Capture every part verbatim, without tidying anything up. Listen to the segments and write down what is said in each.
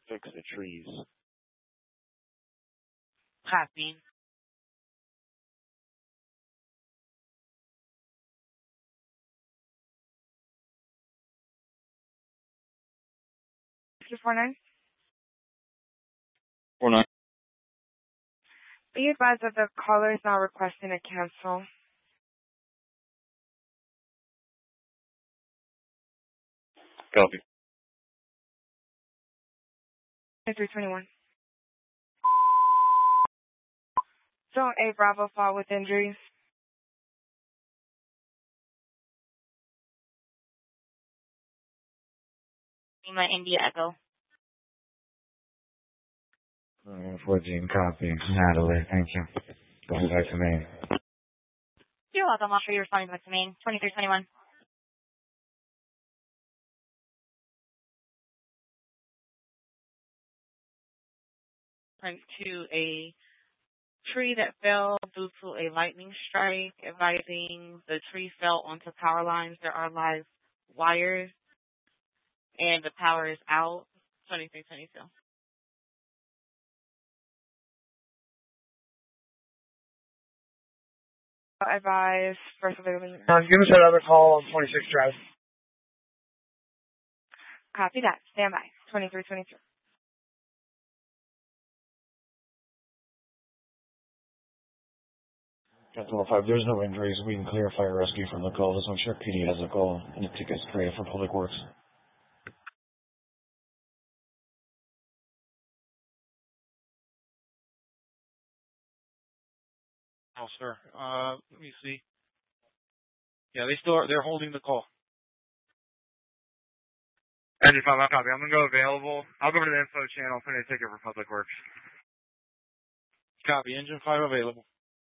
fix the trees. Copy. two four nine. Four nine. Be advised that the caller is now requesting a cancel. Copy. three twenty-one. Zone A Bravo fall with injuries. Lima India Echo. Uh, fourteen copy. Natalie, thank you. Going back to Maine. You're welcome. I'll show you responding back to Maine. twenty-three twenty-one. To a tree that fell due to a lightning strike, advising the tree fell onto power lines. There are live wires, and the power is out. twenty-three twenty-two. Advise first available. Uh, give us another call on twenty-six Drive. Copy that. Stand by. twenty-three twenty-two. Captain one oh five, there's no injuries. We can clear fire rescue from the call. Just make sure P D has a call and a ticket's created for Public Works. Oh, sir. Uh, let me see. Yeah, they still are, they're holding the call. Engine five, I'll copy. I'm going to go available. I'll go over to the info channel, put in a ticket for Public Works. Copy. Engine five available.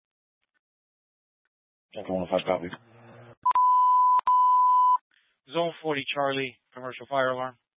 Captain one oh five, copy. Zone forty, Charlie, commercial fire alarm.